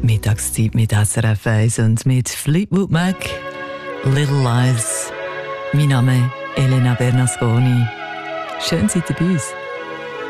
Mittagszeit mit SRF 1 und mit Fleetwood Mac, Little Lies. Mein Name ist Elena Bernasconi. Schön seid ihr bei uns.